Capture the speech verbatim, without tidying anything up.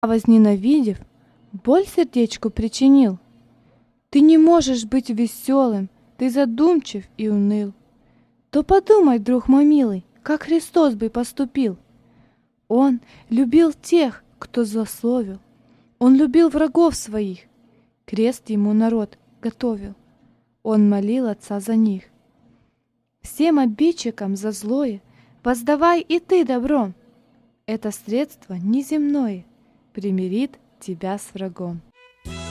возненавидев, боль сердечку причинил. Ты не можешь быть веселым, ты задумчив и уныл. То подумай, друг мой милый, как Христос бы поступил. Он любил тех, кто злословил, Он любил врагов своих, крест ему народ готовил, Он молил Отца за них. Всем обидчикам за злое воздавай и ты добром. Это средство неземное примирит тебя с врагом.